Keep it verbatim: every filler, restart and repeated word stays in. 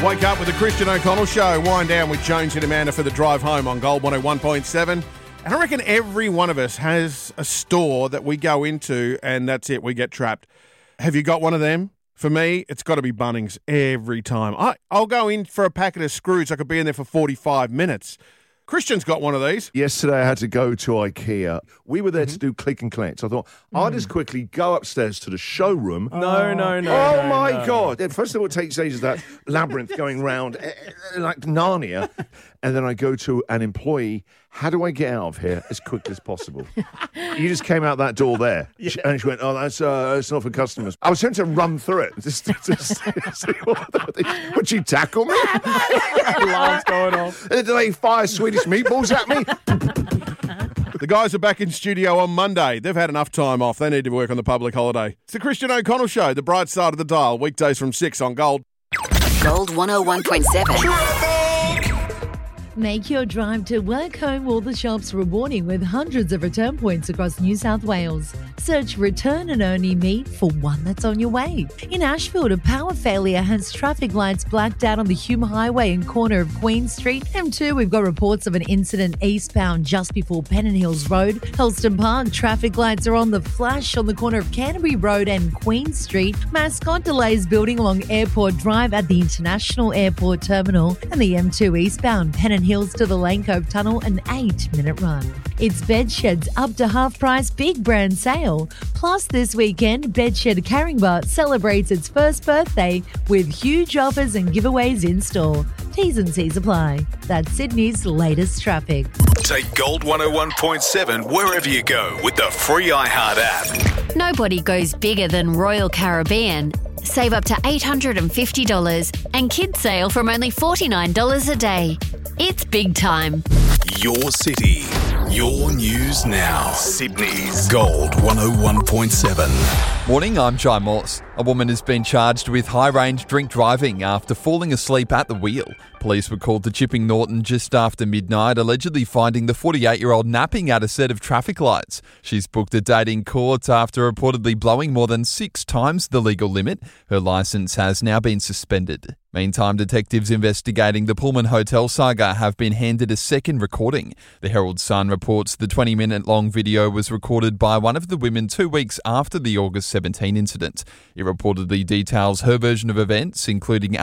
Wake up with the Christian O'Connell Show. Wind down with Jones and Amanda for the drive home on Gold one oh one point seven. And I reckon every one of us has a store that we go into and that's it, we get trapped. Have you got one of them? For me, it's got to be Bunnings every time. I, I'll go in for a packet of screws. I could be in there for forty-five minutes. Christian's got one of these. Yesterday I had to go to IKEA. We were there mm-hmm. to do click and collect. So I thought, mm. I'll just quickly go upstairs to the showroom. No, no, no. Oh, no, my no. God. First of all, it takes ages, that labyrinth going round like Narnia. And then I go to an employee. How do I get out of here as quickly as possible? You just came out that door there. Yeah. And she went, oh, that's, uh, that's not for customers. I was trying to run through it. Just, just, just, would you tackle me? Alarm's going off. Did they fire Swedish meatballs at me? The guys are back in studio on Monday. They've had enough time off. They need to work on the public holiday. It's the Christian O'Connell Show, the bright side of the dial, weekdays from six on Gold. Gold one oh one point seven. Make your drive to work, home, or the shops rewarding with hundreds of return points across New South Wales. Search Return and Only Meet for one that's on your way. In Ashfield, a power failure has traffic lights blacked out on the Hume Highway and corner of Queen Street. M two, we've got reports of an incident eastbound just before Pennant Hills Road. Helston Park, traffic lights are on the flash on the corner of Canterbury Road and Queen Street. Mascot delays building along Airport Drive at the International Airport Terminal. And the M two eastbound Pennant Hills to the Lane Cove Tunnel, an eight-minute run. It's Bedshed's up to half-price big brand sale. Plus, this weekend, Bedshed Caringbah celebrates its first birthday with huge offers and giveaways in store. T's and C's apply. That's Sydney's latest traffic. Take Gold one oh one point seven wherever you go with the free iHeart app. Nobody goes bigger than Royal Caribbean. Save up to eight hundred fifty dollars and kids sale from only forty-nine dollars a day. It's big time. Your city, your news now. Sydney's Gold one oh one point seven. Morning, I'm Jai Morse. A woman has been charged with high-range drink driving after falling asleep at the wheel. Police were called to Chipping Norton just after midnight, allegedly finding the forty-eight-year-old napping at a set of traffic lights. She's booked a date in court after reportedly blowing more than six times the legal limit. Her licence has now been suspended. Meantime, detectives investigating the Pullman Hotel saga have been handed a second recording. The Herald Sun reports the twenty-minute-long video was recorded by one of the women two weeks after the August seventeenth incident. It reportedly details her version of events, including